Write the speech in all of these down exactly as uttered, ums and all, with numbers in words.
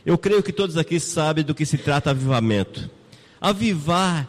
Eu creio que todos aqui sabem do que se trata avivamento. Avivar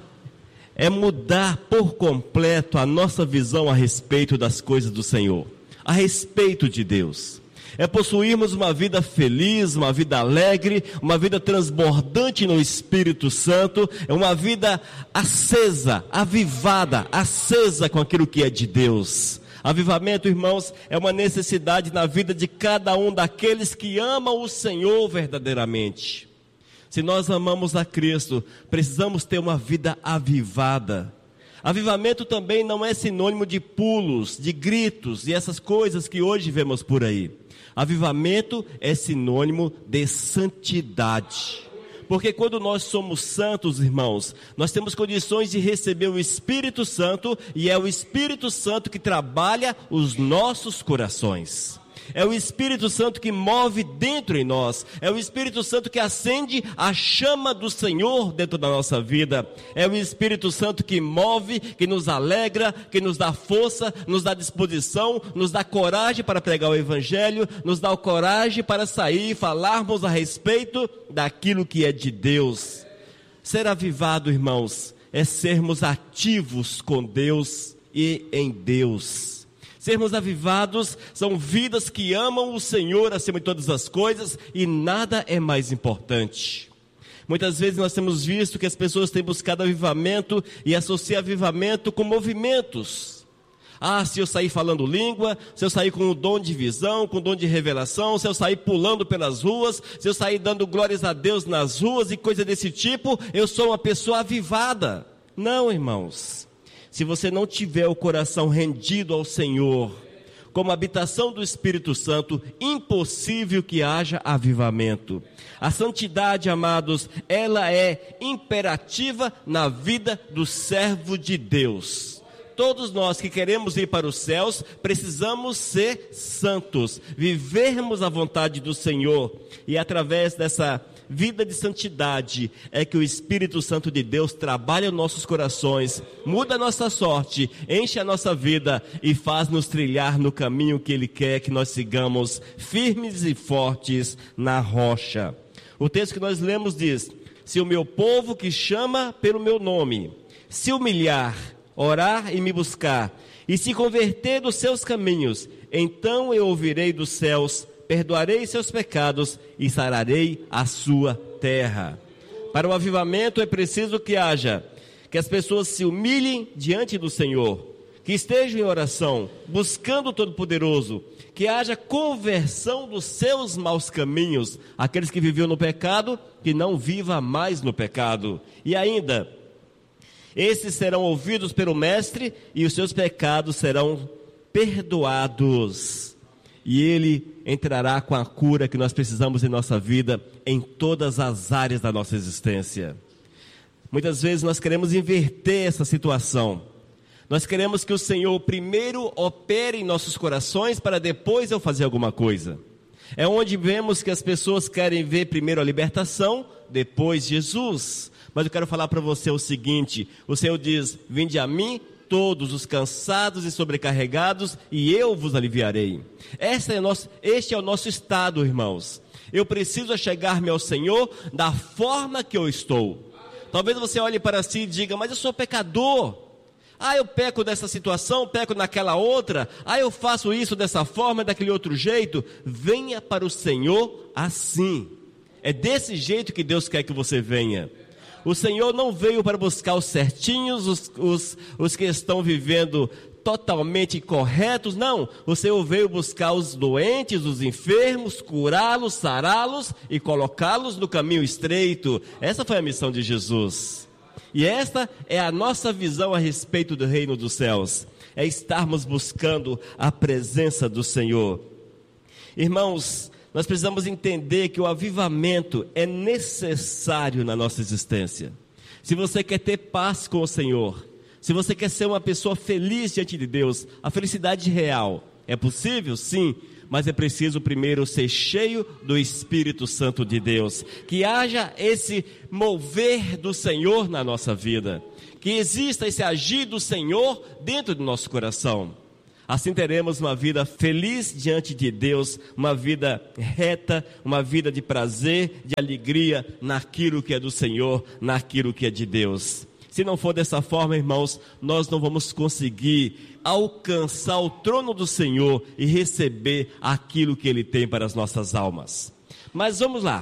é mudar por completo a nossa visão a respeito das coisas do Senhor, a respeito de Deus. É possuirmos uma vida feliz, uma vida alegre, uma vida transbordante no Espírito Santo, é uma vida acesa, avivada, acesa com aquilo que é de Deus. Avivamento, irmãos, é uma necessidade na vida de cada um daqueles que amam o Senhor verdadeiramente. Se nós amamos a Cristo, precisamos ter uma vida avivada. Avivamento também não é sinônimo de pulos, de gritos e essas coisas que hoje vemos por aí. Avivamento é sinônimo de santidade. Porque quando nós somos santos, irmãos, nós temos condições de receber o Espírito Santo, e é o Espírito Santo que trabalha os nossos corações. É o Espírito Santo que move dentro em nós. É o Espírito Santo que acende a chama do Senhor dentro da nossa vida. É o Espírito Santo que move, que nos alegra, que nos dá força, nos dá disposição, nos dá coragem para pregar o Evangelho, nos dá coragem para sair e falarmos a respeito daquilo que é de Deus. Ser avivado, irmãos, é sermos ativos com Deus e em Deus. Sermos avivados são vidas que amam o Senhor acima de todas as coisas, e nada é mais importante. Muitas vezes nós temos visto que as pessoas têm buscado avivamento e associam avivamento com movimentos. Ah, se eu sair falando língua, se eu sair com o dom de visão, com o dom de revelação, se eu sair pulando pelas ruas, se eu sair dando glórias a Deus nas ruas e coisa desse tipo, eu sou uma pessoa avivada. Não, irmãos. Se você não tiver o coração rendido ao Senhor, como habitação do Espírito Santo, impossível que haja avivamento. A santidade, amados, ela é imperativa na vida do servo de Deus. Todos nós que queremos ir para os céus, precisamos ser santos, vivermos a vontade do Senhor, e através dessa vida de santidade é que o Espírito Santo de Deus trabalha nossos corações, muda a nossa sorte, enche a nossa vida e faz-nos trilhar no caminho que Ele quer que nós sigamos, firmes e fortes na rocha. O texto que nós lemos diz: se o meu povo que chama pelo meu nome se humilhar, orar e me buscar, e se converter dos seus caminhos, então eu ouvirei dos céus, perdoarei seus pecados e sararei a sua terra. Para o avivamento é preciso que haja, que as pessoas se humilhem diante do Senhor, que estejam em oração, buscando o Todo-Poderoso, que haja conversão dos seus maus caminhos, aqueles que viviam no pecado, que não viva mais no pecado. E ainda, esses serão ouvidos pelo Mestre e os seus pecados serão perdoados. E Ele entrará com a cura que nós precisamos em nossa vida, em todas as áreas da nossa existência. Muitas vezes nós queremos inverter essa situação. Nós queremos que o Senhor primeiro opere em nossos corações, para depois eu fazer alguma coisa. É onde vemos que as pessoas querem ver primeiro a libertação, depois Jesus. Mas eu quero falar para você o seguinte: o Senhor diz: vinde a mim todos os cansados e sobrecarregados, e eu vos aliviarei. Este é o nosso, este é o nosso estado, irmãos. Eu preciso chegar-me ao Senhor da forma que eu estou. Talvez você olhe para si e diga: mas eu sou pecador. Ah, eu peco dessa situação, peco naquela outra. Ah, eu faço isso dessa forma, daquele outro jeito. Venha para o Senhor assim. É desse jeito que Deus quer que você venha. O Senhor não veio para buscar os certinhos, os, os, os que estão vivendo totalmente corretos, não. O Senhor veio buscar os doentes, os enfermos, curá-los, sará-los e colocá-los no caminho estreito. Essa foi a missão de Jesus. E esta é a nossa visão a respeito do reino dos céus. É estarmos buscando a presença do Senhor. Irmãos, nós precisamos entender que o avivamento é necessário na nossa existência. Se você quer ter paz com o Senhor, se você quer ser uma pessoa feliz diante de Deus, a felicidade real, é possível? Sim, mas é preciso primeiro ser cheio do Espírito Santo de Deus. Que haja esse mover do Senhor na nossa vida. Que exista esse agir do Senhor dentro do nosso coração. Assim teremos uma vida feliz diante de Deus, uma vida reta, uma vida de prazer, de alegria naquilo que é do Senhor, naquilo que é de Deus. Se não for dessa forma, irmãos, nós não vamos conseguir alcançar o trono do Senhor e receber aquilo que Ele tem para as nossas almas. Mas vamos lá.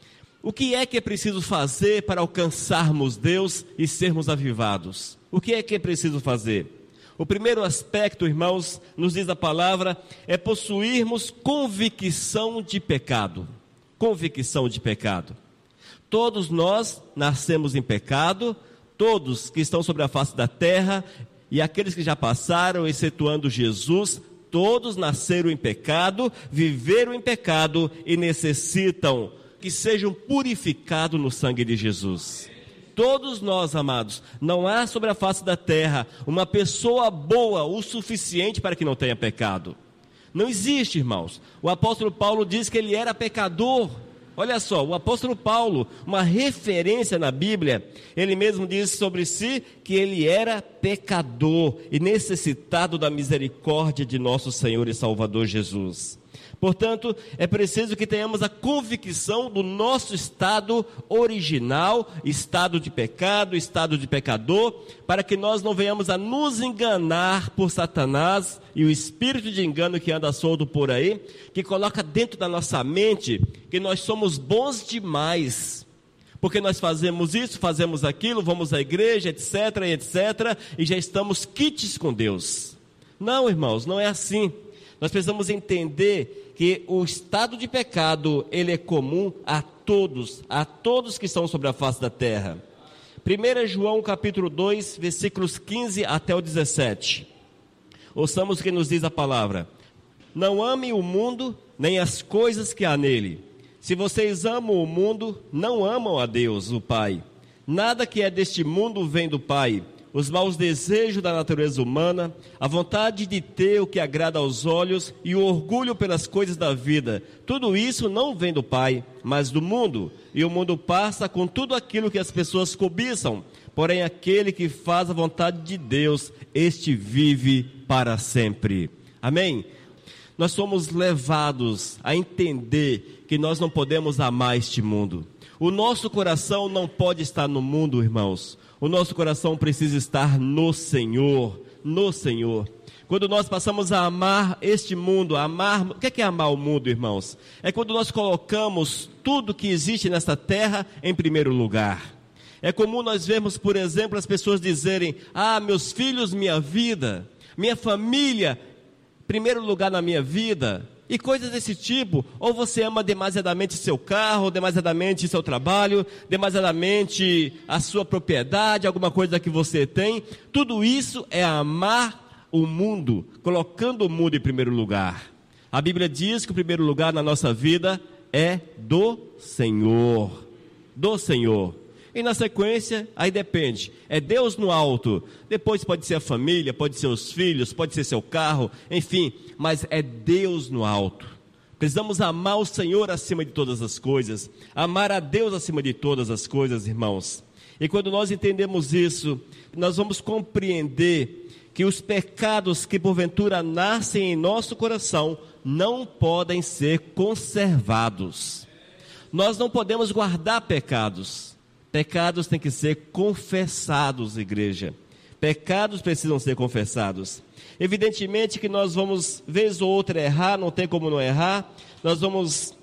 O que é que é preciso fazer para alcançarmos Deus e sermos avivados? O que é que é preciso fazer? O primeiro aspecto, irmãos, nos diz a palavra, é possuirmos convicção de pecado. Convicção de pecado. Todos nós nascemos em pecado, todos que estão sobre a face da terra e aqueles que já passaram, excetuando Jesus, todos nasceram em pecado, viveram em pecado e necessitam que sejam purificados no sangue de Jesus. Todos nós, amados, não há sobre a face da terra uma pessoa boa o suficiente para que não tenha pecado. Não existe, irmãos. O apóstolo Paulo diz que ele era pecador. Olha só, o apóstolo Paulo, uma referência na Bíblia, ele mesmo diz sobre si que ele era pecador e necessitado da misericórdia de nosso Senhor e Salvador Jesus. Portanto, é preciso que tenhamos a convicção do nosso estado original, estado de pecado, estado de pecador, para que nós não venhamos a nos enganar por Satanás e o espírito de engano que anda solto por aí, que coloca dentro da nossa mente que nós somos bons demais, porque nós fazemos isso, fazemos aquilo, vamos à igreja, etc, etc, e já estamos quites com Deus. Não, irmãos, não é assim. Nós precisamos entender que o estado de pecado, ele é comum a todos, a todos que estão sobre a face da terra. primeiro João capítulo dois, versículos quinze até o dezessete. Ouçamos o que nos diz a palavra. Não amem o mundo, nem as coisas que há nele. Se vocês amam o mundo, não amam a Deus, o Pai. Nada que é deste mundo vem do Pai. Os maus desejos da natureza humana, a vontade de ter o que agrada aos olhos e o orgulho pelas coisas da vida, tudo isso não vem do Pai, mas do mundo, e o mundo passa com tudo aquilo que as pessoas cobiçam, porém aquele que faz a vontade de Deus, este vive para sempre. Amém? Nós somos levados a entender que nós não podemos amar este mundo. O nosso coração não pode estar no mundo, irmãos. O nosso coração precisa estar no Senhor, no Senhor. Quando nós passamos a amar este mundo, a amar, o que é, que é amar o mundo, irmãos? É quando nós colocamos tudo que existe nesta terra em primeiro lugar. É comum nós vermos, por exemplo, as pessoas dizerem, ah, meus filhos, minha vida, minha família, primeiro lugar na minha vida, e coisas desse tipo. Ou você ama demasiadamente seu carro, demasiadamente seu trabalho, demasiadamente a sua propriedade, alguma coisa que você tem. Tudo isso é amar o mundo, colocando o mundo em primeiro lugar. A Bíblia diz que o primeiro lugar na nossa vida é do Senhor, do Senhor. E na sequência, aí depende, é Deus no alto, depois pode ser a família, pode ser os filhos, pode ser seu carro, enfim, mas é Deus no alto. Precisamos amar o Senhor acima de todas as coisas, amar a Deus acima de todas as coisas, irmãos. E quando nós entendemos isso, nós vamos compreender que os pecados que porventura nascem em nosso coração não podem ser conservados. Nós não podemos guardar pecados. Pecados têm que ser confessados, igreja. Pecados precisam ser confessados. Evidentemente que nós vamos, vez ou outra, errar, não tem como não errar. Nós vamos,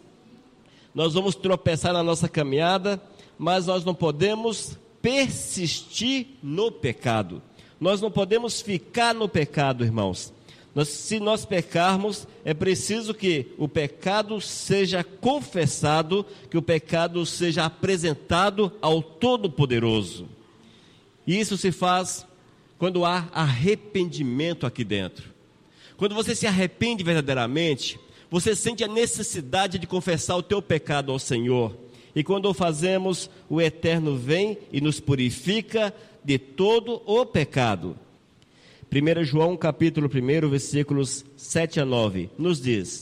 nós vamos tropeçar na nossa caminhada, mas nós não podemos persistir no pecado. Nós não podemos ficar no pecado, irmãos. Nós, se nós pecarmos, é preciso que o pecado seja confessado, que o pecado seja apresentado ao Todo-Poderoso. E isso se faz quando há arrependimento aqui dentro. Quando você se arrepende verdadeiramente, você sente a necessidade de confessar o teu pecado ao Senhor. E quando o fazemos, o Eterno vem e nos purifica de todo o pecado. primeiro João capítulo um, versículos sete a nove, nos diz: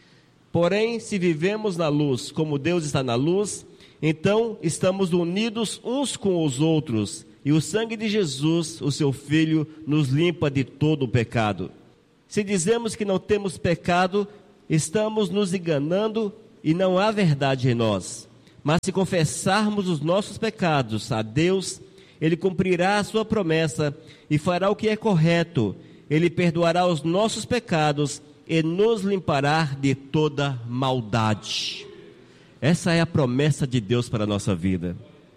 porém, se vivemos na luz, como Deus está na luz, então estamos unidos uns com os outros, e o sangue de Jesus, o seu Filho, nos limpa de todo o pecado. Se dizemos que não temos pecado, estamos nos enganando e não há verdade em nós. Mas se confessarmos os nossos pecados a Deus, Ele cumprirá a sua promessa e fará o que é correto. Ele perdoará os nossos pecados e nos limpará de toda maldade. Essa é a promessa de Deus para a nossa vida.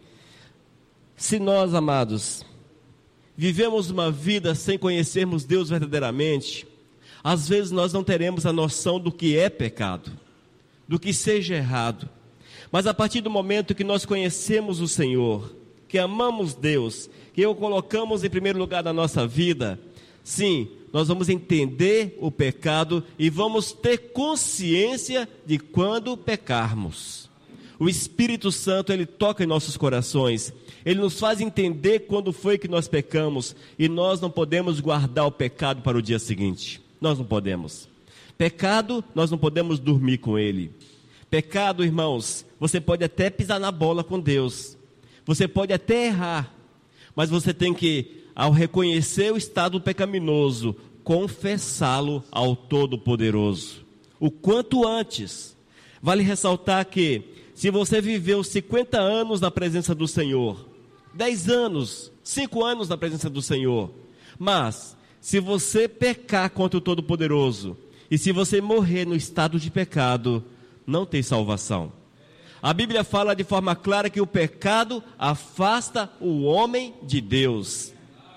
Se nós, amados, vivemos uma vida sem conhecermos Deus verdadeiramente, às vezes nós não teremos a noção do que é pecado, do que seja errado. Mas a partir do momento que nós conhecemos o Senhor, que amamos Deus, que o colocamos em primeiro lugar na nossa vida, sim, nós vamos entender o pecado e vamos ter consciência de quando pecarmos. O Espírito Santo, Ele toca em nossos corações, Ele nos faz entender quando foi que nós pecamos, e nós não podemos guardar o pecado para o dia seguinte, nós não podemos. Pecado, nós não podemos dormir com ele. Pecado, irmãos, você pode até pisar na bola com Deus, você pode até errar, mas você tem que, ao reconhecer o estado pecaminoso, confessá-lo ao Todo-Poderoso, o quanto antes. Vale ressaltar que, se você viveu cinquenta anos na presença do Senhor, dez anos, cinco anos na presença do Senhor, mas, se você pecar contra o Todo-Poderoso, e se você morrer no estado de pecado, não tem salvação. A Bíblia fala de forma clara que o pecado afasta o homem de Deus,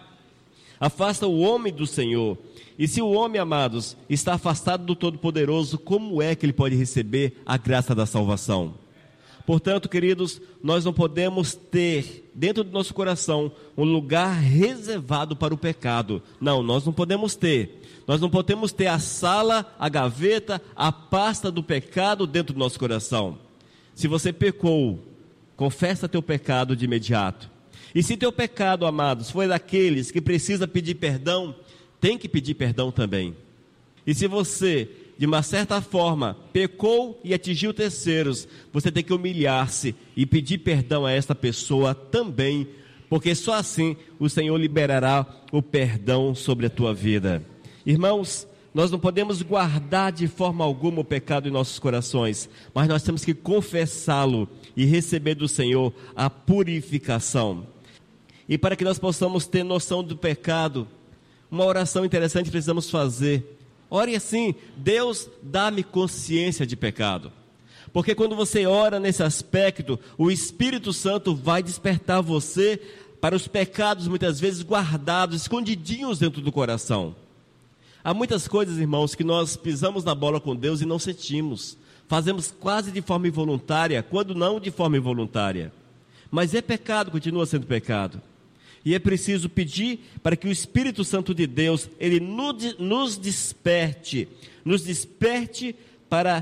afasta o homem do Senhor. E se o homem, amados, está afastado do Todo-Poderoso, como é que ele pode receber a graça da salvação? Portanto, queridos, nós não podemos ter dentro do nosso coração um lugar reservado para o pecado. Não, nós não podemos ter. Nós não podemos ter a sala, a gaveta, a pasta do pecado dentro do nosso coração. Se você pecou, confessa teu pecado de imediato. E se teu pecado, amados, foi daqueles que precisa pedir perdão, tem que pedir perdão também. E se você, de uma certa forma, pecou e atingiu terceiros, você tem que humilhar-se e pedir perdão a esta pessoa também, porque só assim o Senhor liberará o perdão sobre a tua vida. Irmãos, nós não podemos guardar de forma alguma o pecado em nossos corações, mas nós temos que confessá-lo e receber do Senhor a purificação. E para que nós possamos ter noção do pecado, uma oração interessante precisamos fazer. Ore assim: Deus, dá-me consciência de pecado. Porque quando você ora nesse aspecto, o Espírito Santo vai despertar você para os pecados muitas vezes guardados, escondidinhos dentro do coração. Há muitas coisas, irmãos, que nós pisamos na bola com Deus e não sentimos. Fazemos quase de forma involuntária, quando não de forma involuntária. Mas é pecado, continua sendo pecado. E é preciso pedir para que o Espírito Santo de Deus, Ele nos desperte, nos desperte para,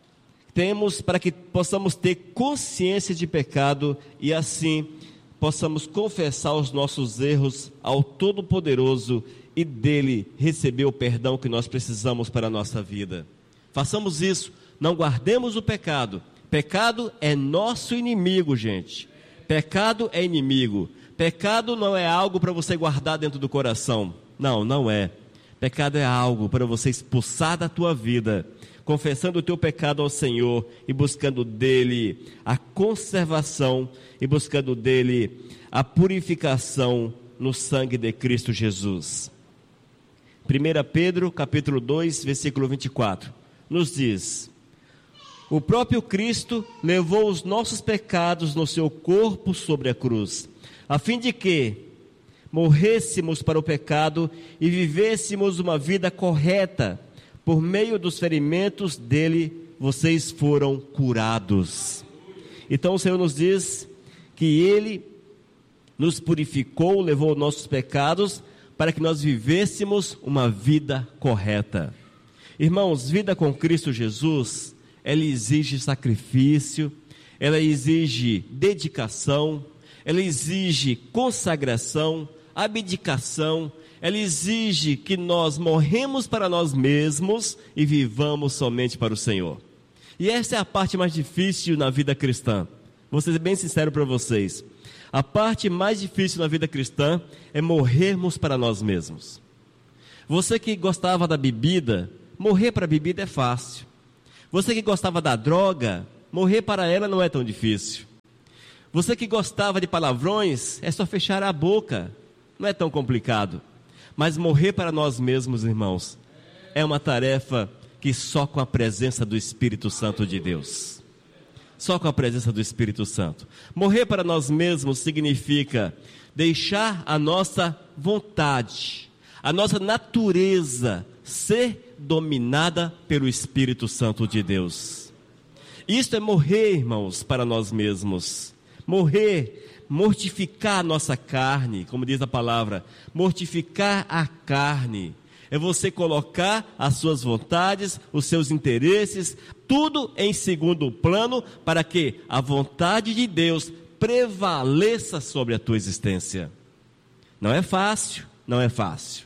temos, para que possamos ter consciência de pecado e assim possamos confessar os nossos erros ao Todo-Poderoso e dele receber o perdão que nós precisamos para a nossa vida. Façamos isso, não guardemos o pecado. Pecado é nosso inimigo, gente. Pecado é inimigo. Pecado não é algo para você guardar dentro do coração. Não, não é. Pecado é algo para você expulsar da tua vida, confessando o teu pecado ao Senhor e buscando dele a conservação e buscando dele a purificação no sangue de Cristo Jesus. primeira Pedro, capítulo dois, versículo vinte e quatro, nos diz: o próprio Cristo levou os nossos pecados no seu corpo sobre a cruz, a fim de que morrêssemos para o pecado e vivêssemos uma vida correta. Por meio dos ferimentos dele, vocês foram curados. Então o Senhor nos diz que ele nos purificou, levou nossos pecados, para que nós vivêssemos uma vida correta. Irmãos, vida com Cristo Jesus, ela exige sacrifício, ela exige dedicação, ela exige consagração, abdicação, ela exige que nós morremos para nós mesmos e vivamos somente para o Senhor. E essa é a parte mais difícil na vida cristã. Vou ser bem sincero para vocês. A parte mais difícil na vida cristã é morrermos para nós mesmos. Você que gostava da bebida, morrer para a bebida é fácil. Você que gostava da droga, morrer para ela não é tão difícil. Você que gostava de palavrões, é só fechar a boca, não é tão complicado. Mas morrer para nós mesmos, irmãos, é uma tarefa que só com a presença do Espírito Santo de Deus. Só com a presença do Espírito Santo. Morrer para nós mesmos significa deixar a nossa vontade, a nossa natureza ser dominada pelo Espírito Santo de Deus. Isto é morrer, irmãos, para nós mesmos. Morrer, mortificar a nossa carne, como diz a palavra, mortificar a carne. É você colocar as suas vontades, os seus interesses, tudo em segundo plano, para que a vontade de Deus prevaleça sobre a tua existência. Não é fácil, não é fácil.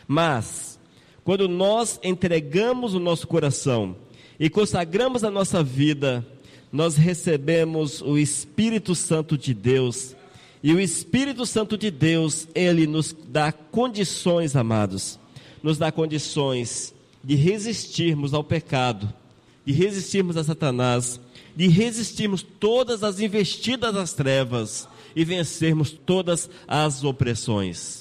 Mas, quando nós entregamos o nosso coração e consagramos a nossa vida, nós recebemos o Espírito Santo de Deus. E o Espírito Santo de Deus, ele nos dá condições, amados, nos dá condições de resistirmos ao pecado, de resistirmos a Satanás, de resistirmos todas as investidas das trevas e vencermos todas as opressões.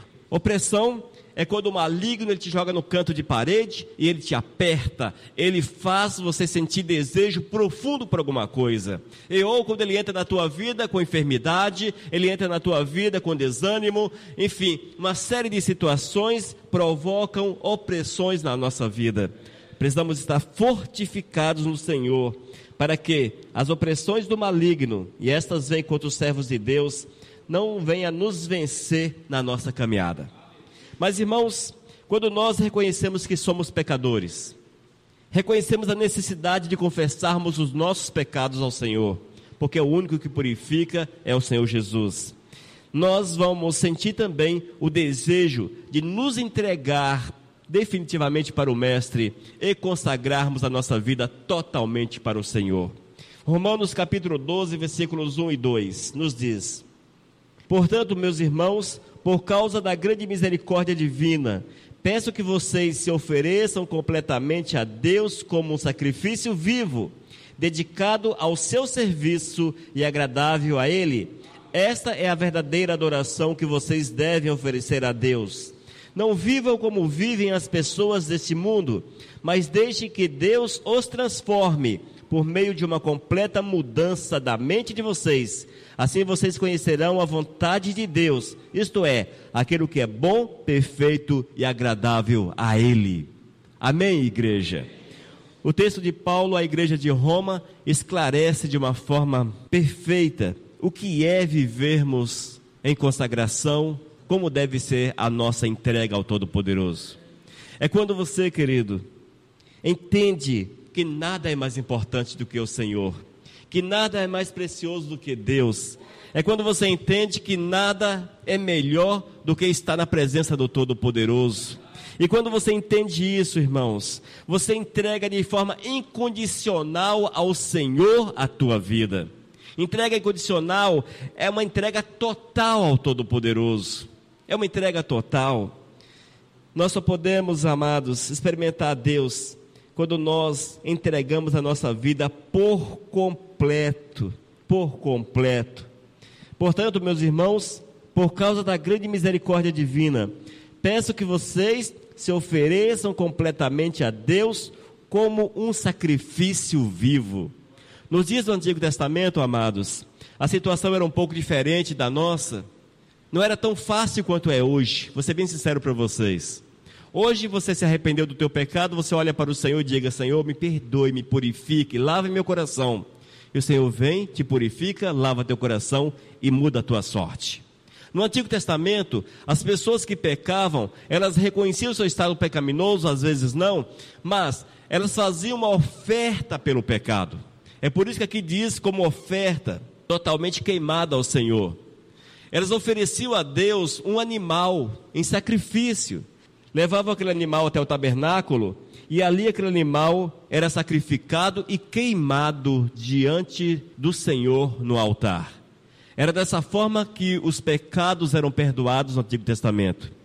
Opressão é quando o maligno ele te joga no canto de parede e ele te aperta, ele faz você sentir desejo profundo por alguma coisa. E ou quando ele entra na tua vida com enfermidade, ele entra na tua vida com desânimo, enfim, uma série de situações provocam opressões na nossa vida. Precisamos estar fortificados no Senhor, para que as opressões do maligno, e estas vêm contra os servos de Deus, não venham nos vencer na nossa caminhada. Mas, irmãos, quando nós reconhecemos que somos pecadores, reconhecemos a necessidade de confessarmos os nossos pecados ao Senhor, porque o único que purifica é o Senhor Jesus, nós vamos sentir também o desejo de nos entregar definitivamente para o Mestre e consagrarmos a nossa vida totalmente para o Senhor. Romanos capítulo doze, versículos um e dois, nos diz: portanto, meus irmãos, por causa da grande misericórdia divina, peço que vocês se ofereçam completamente a Deus como um sacrifício vivo, dedicado ao seu serviço e agradável a Ele. Esta é a verdadeira adoração que vocês devem oferecer a Deus. Não vivam como vivem as pessoas deste mundo, mas deixem que Deus os transforme por meio de uma completa mudança da mente de vocês. Assim vocês conhecerão a vontade de Deus, isto é, aquilo que é bom, perfeito e agradável a Ele. Amém, igreja? O texto de Paulo à igreja de Roma esclarece de uma forma perfeita o que é vivermos em consagração, como deve ser a nossa entrega ao Todo-Poderoso. É quando você, querido, entende que nada é mais importante do que o Senhor, que nada é mais precioso do que Deus. É quando você entende que nada é melhor do que estar na presença do Todo-Poderoso. E quando você entende isso, irmãos, você entrega de forma incondicional ao Senhor a tua vida. Entrega incondicional é uma entrega total ao Todo-Poderoso. É uma entrega total. Nós só podemos, amados, experimentar a Deus quando nós entregamos a nossa vida por completo, por completo. Portanto, meus irmãos, por causa da grande misericórdia divina, peço que vocês se ofereçam completamente a Deus como um sacrifício vivo. Nos dias do Antigo Testamento, amados, a situação era um pouco diferente da nossa. Não era tão fácil quanto é hoje. Vou ser bem sincero para vocês. Hoje você se arrependeu do teu pecado, você olha para o Senhor e diga: Senhor, me perdoe, me purifique, lave meu coração. E o Senhor vem, te purifica, lava teu coração e muda a tua sorte. No Antigo Testamento, as pessoas que pecavam, elas reconheciam o seu estado pecaminoso, às vezes não, mas elas faziam uma oferta pelo pecado. É por isso que aqui diz como oferta, totalmente queimada ao Senhor. Elas ofereciam a Deus um animal em sacrifício. Levavam aquele animal até o tabernáculo e ali aquele animal era sacrificado e queimado diante do Senhor no altar. Era dessa forma que os pecados eram perdoados no Antigo Testamento.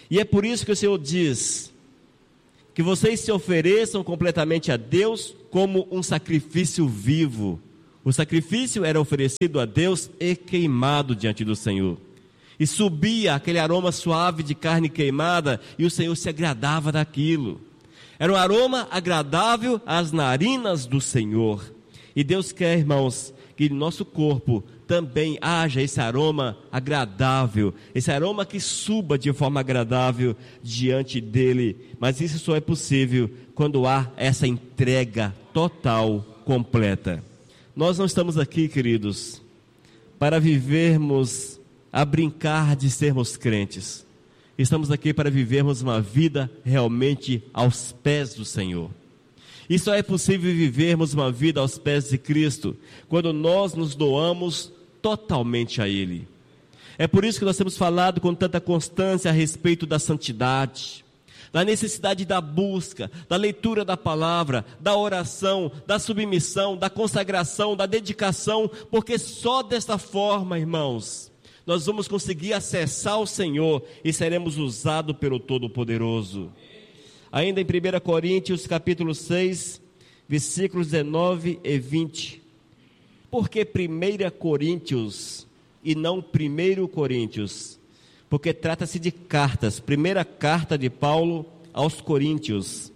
E é por isso que o Senhor diz que vocês se ofereçam completamente a Deus como um sacrifício vivo. O sacrifício era oferecido a Deus e queimado diante do Senhor. E subia aquele aroma suave de carne queimada, e o Senhor se agradava daquilo. Era um aroma agradável às narinas do Senhor. E Deus quer, irmãos, que em nosso corpo também haja esse aroma agradável, esse aroma que suba de forma agradável diante dele. Mas isso só é possível quando há essa entrega total, completa. Nós não estamos aqui, queridos, para vivermos a brincar de sermos crentes. Estamos aqui para vivermos uma vida realmente aos pés do Senhor. E só é possível vivermos uma vida aos pés de Cristo quando nós nos doamos totalmente a Ele. É por isso que nós temos falado com tanta constância a respeito da santidade, da necessidade da busca, da leitura da palavra, da oração, da submissão, da consagração, da dedicação, porque só desta forma, irmãos, nós vamos conseguir acessar o Senhor e seremos usados pelo Todo-Poderoso. Ainda em primeira Coríntios capítulo seis, versículos dezenove e vinte. Por que primeira Coríntios e não primeiro Coríntios? Porque trata-se de cartas, primeira carta de Paulo aos Coríntios.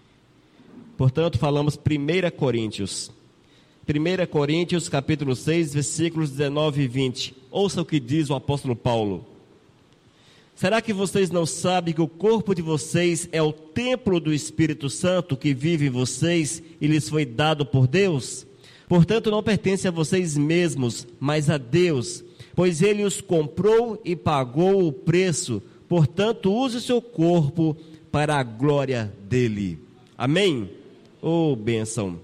Portanto, falamos primeira Coríntios. primeira Coríntios capítulo seis, versículos dezenove e vinte. Ouça o que diz o apóstolo Paulo. Será que vocês não sabem que o corpo de vocês é o templo do Espírito Santo que vive em vocês e lhes foi dado por Deus? Portanto, não pertence a vocês mesmos, mas a Deus, pois Ele os comprou e pagou o preço. Portanto, use o seu corpo para a glória dEle. Amém? Oh, bênção!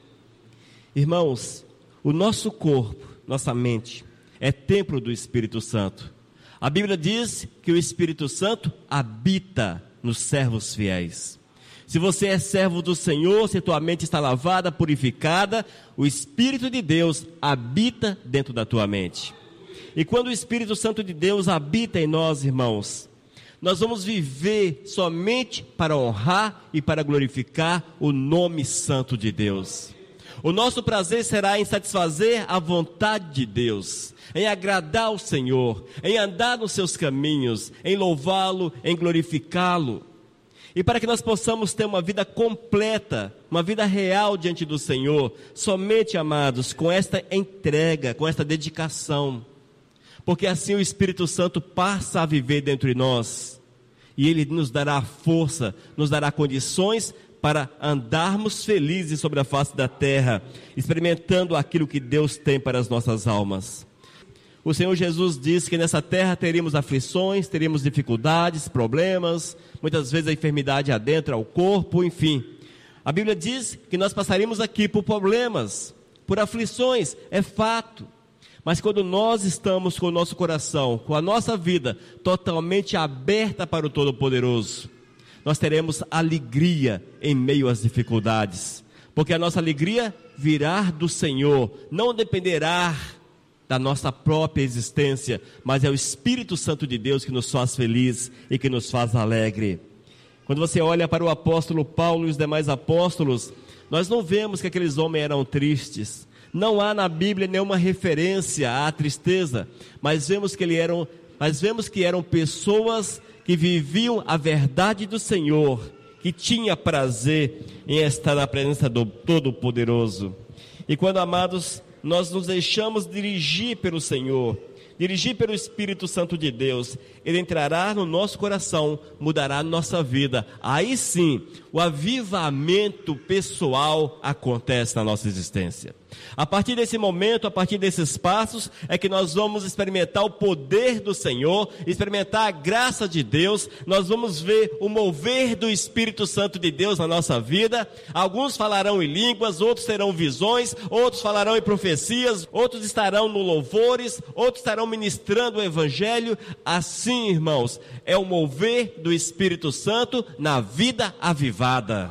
Irmãos, o nosso corpo, nossa mente, é templo do Espírito Santo. A Bíblia diz que o Espírito Santo habita nos servos fiéis. Se você é servo do Senhor, se tua mente está lavada, purificada, o Espírito de Deus habita dentro da tua mente. E quando o Espírito Santo de Deus habita em nós, irmãos, nós vamos viver somente para honrar e para glorificar o nome santo de Deus. O nosso prazer será em satisfazer a vontade de Deus, em agradar ao Senhor, em andar nos seus caminhos, em louvá-lo, em glorificá-lo. E para que nós possamos ter uma vida completa, uma vida real diante do Senhor, somente, amados, com esta entrega, com esta dedicação. Porque assim o Espírito Santo passa a viver dentro de nós. E Ele nos dará força, nos dará condições para andarmos felizes sobre a face da terra, experimentando aquilo que Deus tem para as nossas almas. O Senhor Jesus disse que nessa terra teríamos aflições, teríamos dificuldades, problemas, muitas vezes a enfermidade adentra ao corpo, enfim. A Bíblia diz que nós passaríamos aqui por problemas, por aflições, é fato. Mas quando nós estamos com o nosso coração, com a nossa vida totalmente aberta para o Todo-Poderoso, nós teremos alegria em meio às dificuldades, porque a nossa alegria virá do Senhor, não dependerá da nossa própria existência, mas é o Espírito Santo de Deus que nos faz feliz e que nos faz alegre. Quando você olha para o apóstolo Paulo e os demais apóstolos, nós não vemos que aqueles homens eram tristes, não há na Bíblia nenhuma referência à tristeza, mas vemos que, eles eram, mas vemos que eram pessoas que viviam a verdade do Senhor, que tinha prazer em estar na presença do Todo-Poderoso. E quando, amados, nós nos deixamos dirigir pelo Senhor, dirigir pelo Espírito Santo de Deus, Ele entrará no nosso coração, mudará a nossa vida. Aí sim, o avivamento pessoal acontece na nossa existência. A partir desse momento, a partir desses passos, é que nós vamos experimentar o poder do Senhor, experimentar a graça de Deus, nós vamos ver o mover do Espírito Santo de Deus na nossa vida. Alguns falarão em línguas, outros terão visões, outros falarão em profecias, outros estarão no louvores, outros estarão ministrando o Evangelho. Assim, irmãos, é o mover do Espírito Santo na vida avivada.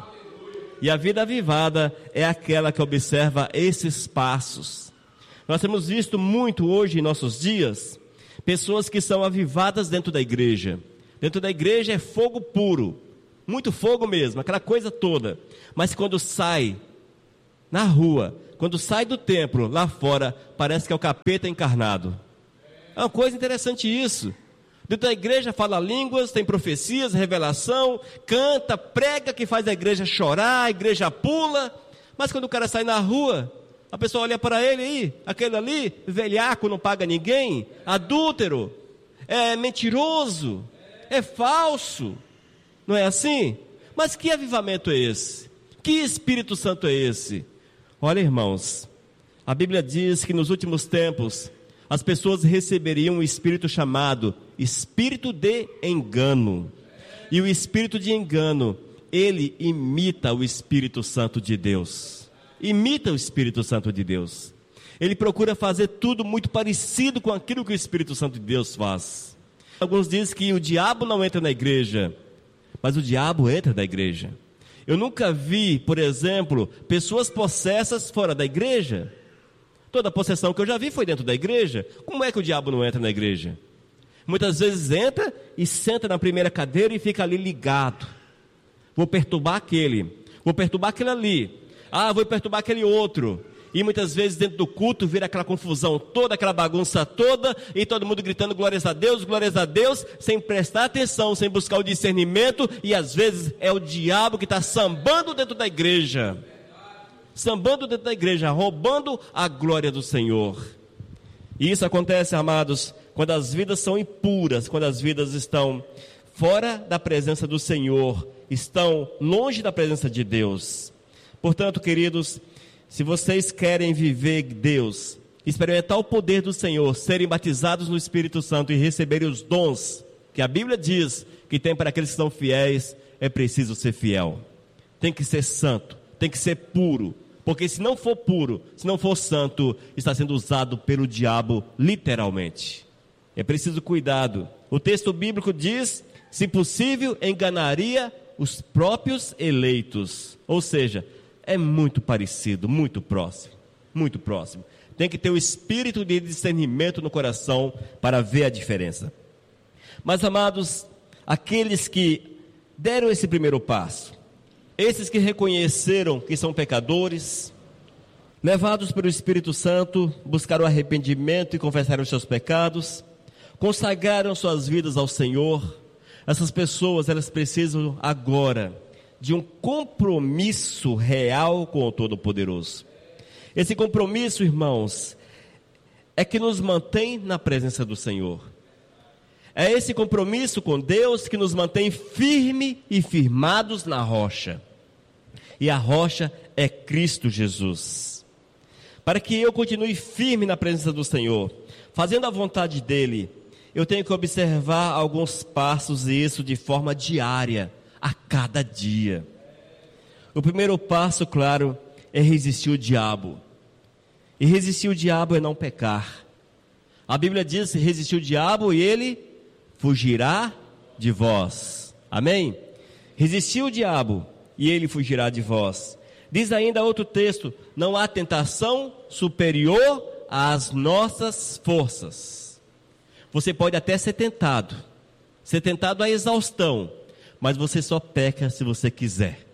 E a vida avivada é aquela que observa esses passos. Nós temos visto muito hoje em nossos dias, pessoas que são avivadas dentro da igreja, Dentro da igreja é fogo puro, muito fogo mesmo, aquela coisa toda. Mas quando sai na rua, quando sai do templo, lá fora, parece que é o capeta encarnado. É uma coisa interessante isso. Dentro da igreja fala línguas, tem profecias, revelação, canta, prega, que faz a igreja chorar, a igreja pula. Mas quando o cara sai na rua, a pessoa olha para ele aí, aquele ali, velhaco, não paga ninguém, adúltero, é mentiroso, é falso. Não é assim? Mas que avivamento é esse? Que Espírito Santo é esse? Olha, irmãos, a Bíblia diz que nos últimos tempos as pessoas receberiam um espírito chamado espírito de engano. E o espírito de engano, ele imita o Espírito Santo de Deus. Imita o Espírito Santo de Deus. Ele procura fazer tudo muito parecido com aquilo que o Espírito Santo de Deus faz. Alguns dizem que o diabo não entra na igreja, mas o diabo entra na igreja. Eu nunca vi, por exemplo, pessoas possessas fora da igreja. Toda a possessão que eu já vi foi dentro da igreja. Como é que o diabo não entra na igreja? Muitas vezes entra e senta na primeira cadeira e fica ali ligado. Vou perturbar aquele, vou perturbar aquele ali, ah, vou perturbar aquele outro. E muitas vezes dentro do culto vira aquela confusão toda, aquela bagunça toda, e todo mundo gritando glórias a Deus, glórias a Deus, sem prestar atenção, sem buscar o discernimento, e às vezes é o diabo que está sambando dentro da igreja. Sambando dentro da igreja, roubando a glória do Senhor. E isso acontece, amados, quando as vidas são impuras, quando as vidas estão fora da presença do Senhor, estão longe da presença de Deus. Portanto, queridos, se vocês querem viver Deus, experimentar o poder do Senhor, serem batizados no Espírito Santo e receberem os dons que a Bíblia diz que tem para aqueles que são fiéis, é preciso ser fiel. Tem que ser santo, tem que ser puro. Porque se não for puro, se não for santo, está sendo usado pelo diabo literalmente. É preciso cuidado. O texto bíblico diz, se possível, enganaria os próprios eleitos. Ou seja, é muito parecido, muito próximo, muito próximo. Tem que ter o espírito de discernimento no coração para ver a diferença. Mas, amados, aqueles que deram esse primeiro passo, esses que reconheceram que são pecadores, levados pelo Espírito Santo, buscaram arrependimento e confessaram os seus pecados, consagraram suas vidas ao Senhor, essas pessoas, elas precisam agora de um compromisso real com o Todo-Poderoso. Esse compromisso, irmãos, é que nos mantém na presença do Senhor. É esse compromisso com Deus que nos mantém firme e firmados na rocha. E a rocha é Cristo Jesus. Para que eu continue firme na presença do Senhor, fazendo a vontade dEle, eu tenho que observar alguns passos, e isso de forma diária, a cada dia. O primeiro passo, claro, é resistir o diabo. E resistir o diabo é não pecar. A Bíblia diz, resistir o diabo e ele fugirá de vós. Amém? Resistir o diabo e ele fugirá de vós. Diz ainda outro texto, não há tentação superior às nossas forças. Você pode até ser tentado, ser tentado à exaustão, mas você só peca se você quiser.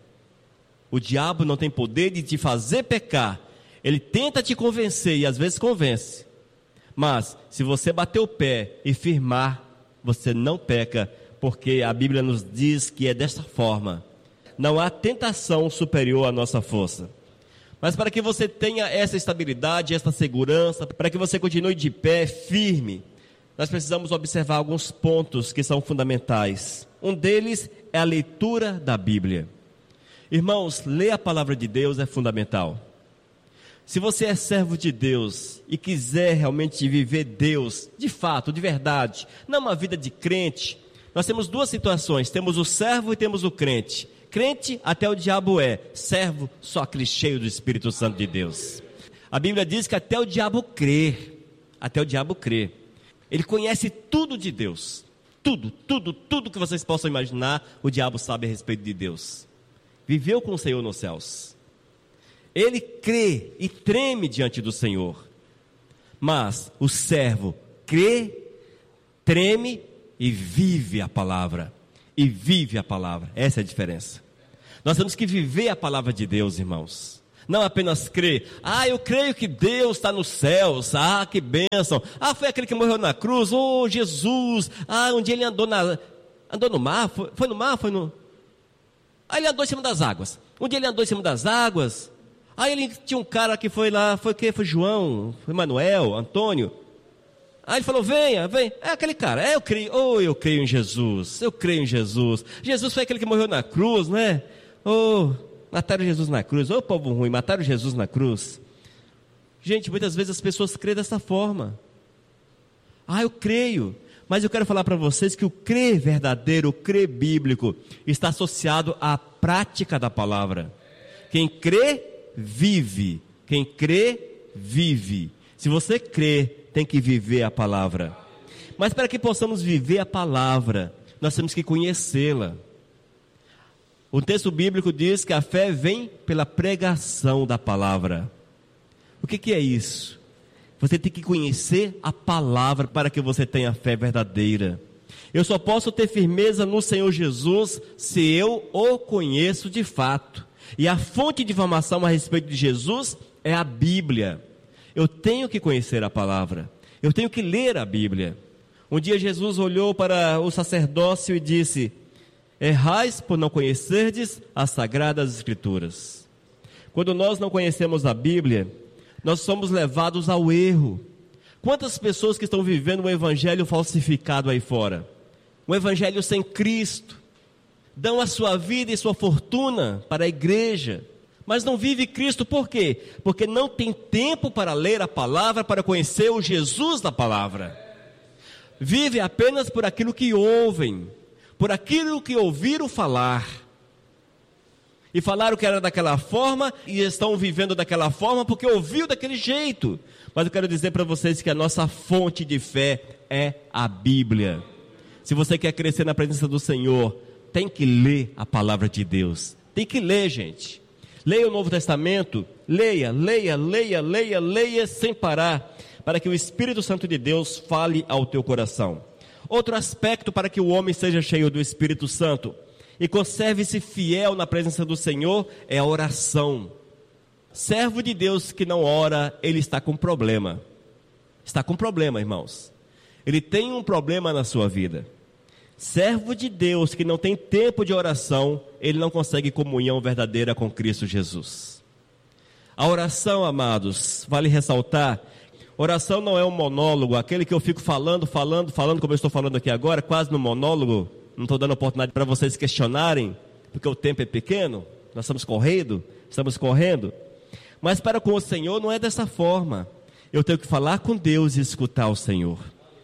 O diabo não tem poder de te fazer pecar. Ele tenta te convencer e às vezes convence. Mas se você bater o pé e firmar, você não peca, porque a Bíblia nos diz que é desta forma. Não há tentação superior à nossa força. Mas para que você tenha essa estabilidade, essa segurança, para que você continue de pé, firme, nós precisamos observar alguns pontos que são fundamentais. Um deles é a leitura da Bíblia. Irmãos, ler a palavra de Deus é fundamental. Se você é servo de Deus e quiser realmente viver Deus, de fato, de verdade, não uma vida de crente, nós temos duas situações, temos o servo e temos o crente. Crente até o diabo é, servo só aquele cheio do Espírito Santo de Deus. A Bíblia diz que até o diabo crê, até o diabo crê. Ele conhece tudo de Deus, tudo, tudo, tudo que vocês possam imaginar, o diabo sabe a respeito de Deus. Viveu com o Senhor nos céus. Ele crê e treme diante do Senhor. Mas o servo crê, treme e vive a palavra. E vive a palavra. Essa é a diferença. Nós temos que viver a palavra de Deus, irmãos. Não apenas crer. Ah, eu creio que Deus está nos céus. Ah, que bênção. Ah, foi aquele que morreu na cruz. Oh, Jesus. Ah, um dia ele andou, na, andou no mar. Foi, foi no mar? Foi no... Ah, ele andou em cima das águas. Um dia ele andou em cima das águas. Aí ele tinha um cara que foi lá. Foi o quê? Foi João, foi Manuel, Antônio. Aí ele falou, venha, vem. É aquele cara. É, eu creio. Oh, eu creio em Jesus. Eu creio em Jesus. Jesus foi aquele que morreu na cruz, não é? Oh, mataram Jesus na cruz. Oh, povo ruim, mataram Jesus na cruz. Gente, muitas vezes as pessoas creem dessa forma. Ah, eu creio. Mas eu quero falar para vocês que o crer verdadeiro, o crer bíblico, está associado à prática da palavra. Quem crê, vive. Quem crê, vive. Se você crê, tem que viver a palavra. Mas para que possamos viver a palavra, nós temos que conhecê-la. O texto bíblico diz que a fé vem pela pregação da palavra. O que, que é isso? Você tem que conhecer a palavra para que você tenha fé verdadeira. Eu só posso ter firmeza no Senhor Jesus se eu o conheço de fato. E a fonte de informação a respeito de Jesus é a Bíblia. Eu tenho que conhecer a palavra. Eu tenho que ler a Bíblia. Um dia Jesus olhou para o sacerdócio e disse: errais por não conhecerdes as sagradas escrituras. Quando nós não conhecemos a Bíblia, nós somos levados ao erro. Quantas pessoas que estão vivendo um evangelho falsificado aí fora? Um evangelho sem Cristo. Dão a sua vida e sua fortuna para a igreja, mas não vive Cristo. Por quê? Porque não tem tempo para ler a palavra, para conhecer o Jesus da palavra. Vive apenas por aquilo que ouvem, por aquilo que ouviram falar. E falaram que era daquela forma, e estão vivendo daquela forma, porque ouviu daquele jeito. Mas eu quero dizer para vocês que a nossa fonte de fé é a Bíblia. Se você quer crescer na presença do Senhor, tem que ler a palavra de Deus. Tem que ler, gente. Leia o Novo Testamento, leia, leia, leia, leia, leia sem parar, para que o Espírito Santo de Deus fale ao teu coração. Outro aspecto para que o homem seja cheio do Espírito Santo e conserve-se fiel na presença do Senhor é a oração. Servo de Deus que não ora, ele está com problema. Está com problema, irmãos. Ele tem um problema na sua vida. Servo de Deus que não tem tempo de oração, ele não consegue comunhão verdadeira com Cristo Jesus. A oração, amados, vale ressaltar, oração não é um monólogo, aquele que eu fico falando, falando, falando, como eu estou falando aqui agora, quase no monólogo. Não estou dando oportunidade para vocês questionarem, porque o tempo é pequeno, nós estamos correndo, estamos correndo. Mas para com o Senhor não é dessa forma. Eu tenho que falar com Deus e escutar o Senhor.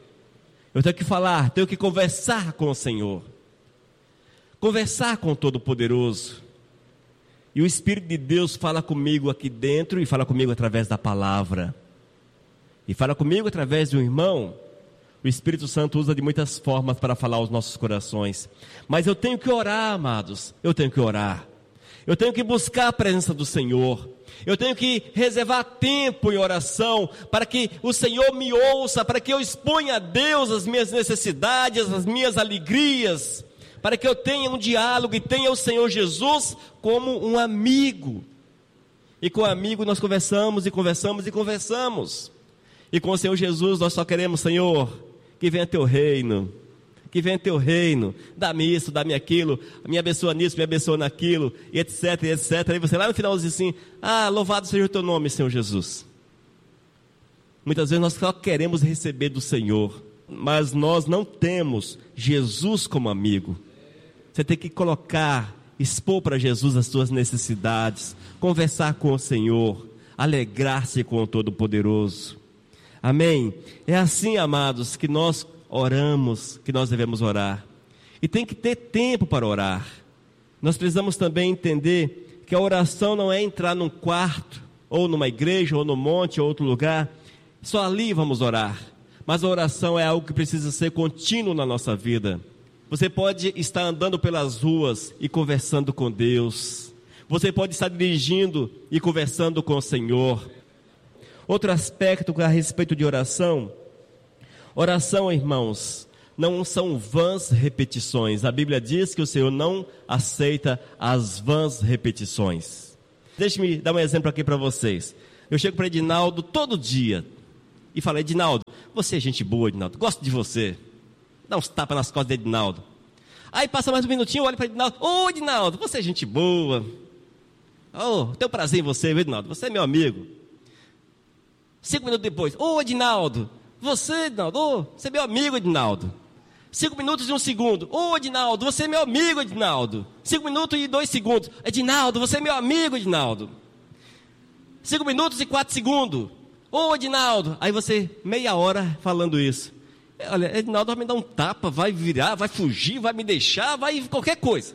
Eu tenho que falar, tenho que conversar com o Senhor. Conversar com o Todo-Poderoso. E o Espírito de Deus fala comigo aqui dentro e fala comigo através da palavra. E fala comigo através de um irmão. O Espírito Santo usa de muitas formas para falar aos nossos corações. Mas eu tenho que orar, amados. Eu tenho que orar. Eu tenho que buscar a presença do Senhor. Eu tenho que reservar tempo em oração para que o Senhor me ouça, para que eu exponha a Deus as minhas necessidades, as minhas alegrias, para que eu tenha um diálogo e tenha o Senhor Jesus como um amigo. E com o amigo nós conversamos e conversamos e conversamos. E com o Senhor Jesus nós só queremos, Senhor, que venha teu reino. Que venha teu reino, dá-me isso, dá-me aquilo, me abençoa nisso, me abençoa naquilo, e etc, e etc. Aí você lá no final diz assim: ah, louvado seja o teu nome, Senhor Jesus. Muitas vezes nós só queremos receber do Senhor, mas nós não temos Jesus como amigo. Você tem que colocar, expor para Jesus as suas necessidades, conversar com o Senhor, alegrar-se com o Todo-Poderoso. Amém? É assim, amados, que nós oramos, que nós devemos orar. E tem que ter tempo para orar. Nós precisamos também entender que a oração não é entrar num quarto, ou numa igreja, ou no monte, ou outro lugar. Só ali vamos orar. Mas a oração é algo que precisa ser contínuo na nossa vida. Você pode estar andando pelas ruas e conversando com Deus. Você pode estar dirigindo e conversando com o Senhor. Outro aspecto a respeito de oração. Oração, irmãos, não são vãs repetições. A Bíblia diz que o Senhor não aceita as vãs repetições. Deixe-me dar um exemplo aqui para vocês. Eu chego para Edinaldo todo dia e falo: Edinaldo, você é gente boa, Edinaldo, gosto de você. Dá uns tapas nas costas de Edinaldo. Aí passa mais um minutinho, eu olho para Edinaldo: ô Edinaldo, você é gente boa. Oh, tenho prazer em você, Edinaldo, você é meu amigo. Cinco minutos depois: ô Edinaldo, você, Edinaldo, oh, você é meu amigo, Edinaldo. Cinco minutos e um segundo: ô Edinaldo, você é meu amigo, Edinaldo. Cinco minutos e dois segundos: Edinaldo, você é meu amigo, Edinaldo. Cinco minutos e quatro segundos: ô Edinaldo. Aí você, meia hora falando isso. Olha, Edinaldo vai me dar um tapa, vai virar, vai fugir, vai me deixar, vai qualquer coisa.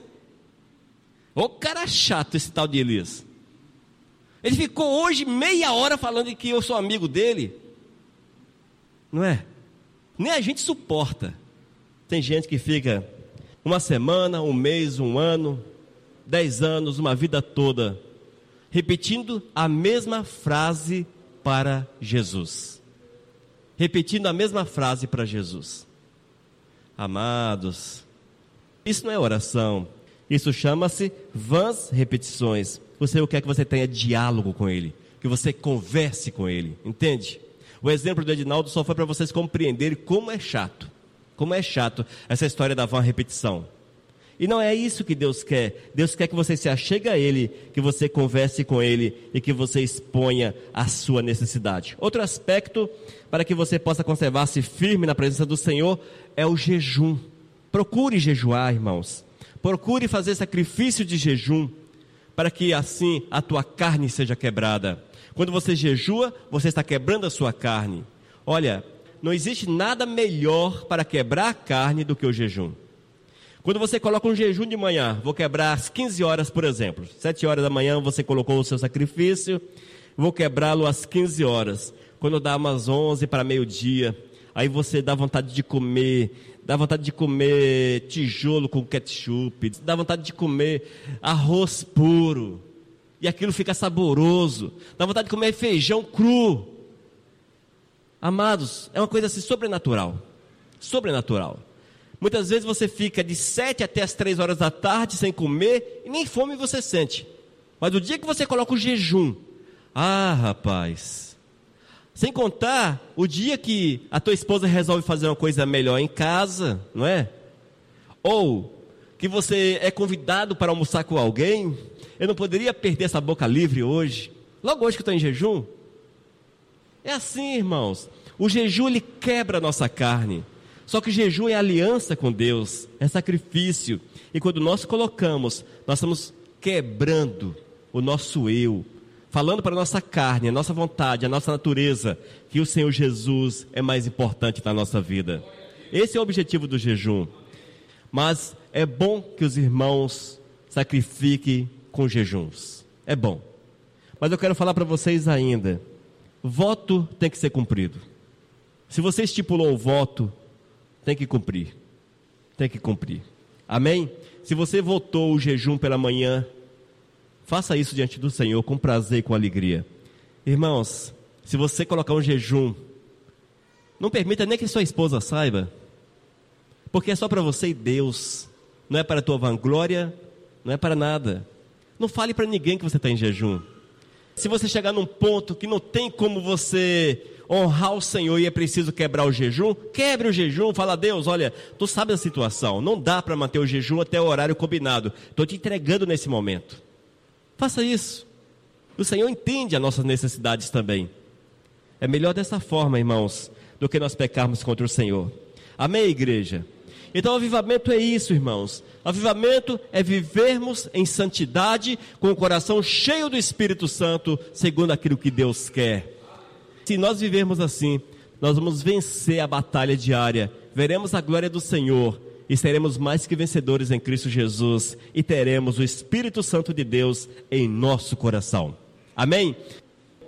Ô cara chato esse tal de Elias. Ele ficou hoje meia hora falando que eu sou amigo dele. Não é? Nem a gente suporta. Tem gente que fica uma semana, um mês, um ano, dez anos, uma vida toda, repetindo a mesma frase para Jesus. Repetindo a mesma frase para Jesus. Amados, isso não é oração. Isso chama-se vãs repetições. O Senhor quer que você tenha diálogo com Ele, que você converse com Ele, entende? O exemplo do Edinaldo só foi para vocês compreenderem como é chato, como é chato essa história da vã repetição. E não é isso que Deus quer. Deus quer que você se achegue a Ele, que você converse com Ele e que você exponha a sua necessidade. Outro aspecto para que você possa conservar-se firme na presença do Senhor é o jejum. Procure jejuar, irmãos. Procure fazer sacrifício de jejum, para que assim a tua carne seja quebrada. Quando você jejua, você está quebrando a sua carne. Olha, não existe nada melhor para quebrar a carne do que o jejum. Quando você coloca um jejum de manhã, vou quebrar às quinze horas, por exemplo. sete horas da manhã você colocou o seu sacrifício, vou quebrá-lo às quinze horas. Quando dá umas onze para meio-dia, aí você dá vontade de comer, dá vontade de comer tijolo com ketchup, dá vontade de comer arroz puro, e aquilo fica saboroso, dá vontade de comer feijão cru. Amados, é uma coisa assim sobrenatural, sobrenatural. Muitas vezes você fica de sete até as três horas da tarde sem comer, e nem fome você sente. Mas o dia que você coloca o jejum, ah rapaz, sem contar o dia que a tua esposa resolve fazer uma coisa melhor em casa, não é? Ou que você é convidado para almoçar com alguém. Eu não poderia perder essa boca livre hoje, logo hoje que estou em jejum. É assim, irmãos, o jejum ele quebra a nossa carne. Só que o jejum é aliança com Deus, é sacrifício. E quando nós colocamos, nós estamos quebrando o nosso eu, falando para a nossa carne, a nossa vontade, a nossa natureza, que o Senhor Jesus é mais importante na nossa vida. Esse é o objetivo do jejum. Mas é bom que os irmãos sacrifiquem com jejuns. É bom. Mas eu quero falar para vocês ainda, voto tem que ser cumprido. Se você estipulou o voto, tem que cumprir, tem que cumprir, amém? Se você votou o jejum pela manhã, faça isso diante do Senhor com prazer e com alegria. Irmãos, se você colocar um jejum, não permita nem que sua esposa saiba, porque é só para você e Deus, não é para a tua vanglória, não é para nada. Não fale para ninguém que você está em jejum. Se você chegar num ponto que não tem como você honrar o Senhor e é preciso quebrar o jejum, quebre o jejum, fala: Deus, olha, tu sabe a situação, não dá para manter o jejum até o horário combinado, estou te entregando nesse momento. Faça isso. O Senhor entende as nossas necessidades também. É melhor dessa forma, irmãos, do que nós pecarmos contra o Senhor. Amém, igreja? Então, avivamento é isso, irmãos. Avivamento é vivermos em santidade, com o coração cheio do Espírito Santo, segundo aquilo que Deus quer. Se nós vivermos assim, nós vamos vencer a batalha diária, veremos a glória do Senhor e seremos mais que vencedores em Cristo Jesus e teremos o Espírito Santo de Deus em nosso coração. Amém?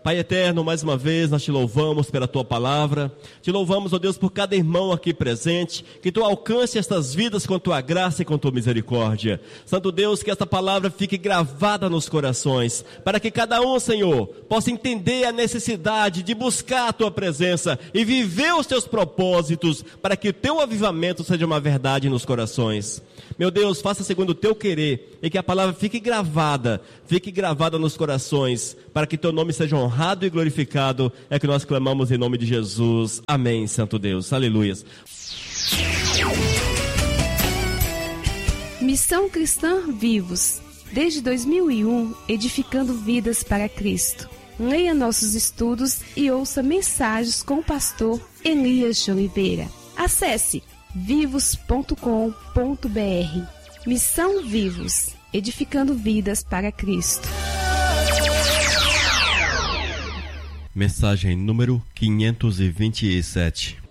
Pai eterno, mais uma vez nós te louvamos pela tua palavra, te louvamos, ó Deus, por cada irmão aqui presente, que tu alcance estas vidas com tua graça e com tua misericórdia. Santo Deus, que esta palavra fique gravada nos corações, para que cada um, Senhor, possa entender a necessidade de buscar a tua presença e viver os teus propósitos, para que o teu avivamento seja uma verdade nos corações. Meu Deus, faça segundo o teu querer e que a palavra fique gravada, fique gravada nos corações, para que teu nome seja honrado e glorificado. É que nós clamamos em nome de Jesus. Amém, Santo Deus. Aleluias. Missão Cristã Vivos, desde dois mil e um, edificando vidas para Cristo. Leia nossos estudos e ouça mensagens com o pastor Elias de Oliveira. Acesse vivos ponto com ponto br. Missão Vivos, edificando vidas para Cristo. Mensagem número quinhentos e vinte e sete.